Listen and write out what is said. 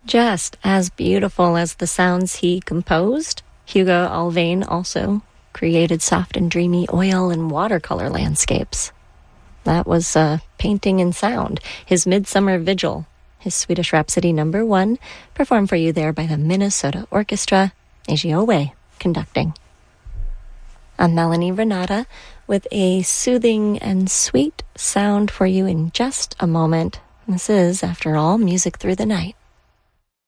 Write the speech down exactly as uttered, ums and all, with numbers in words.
Just as beautiful as the sounds he composed, Hugo Alvain also created soft and dreamy oil and watercolor landscapes. That was uh, painting and sound. His Midsummer Vigil, his Swedish Rhapsody number one, performed for you there by the Minnesota Orchestra, Eiji Owe conducting. I'm Melanie Renata with a soothing and sweet sound for you in just a moment. This is, after all, Music Through the Night.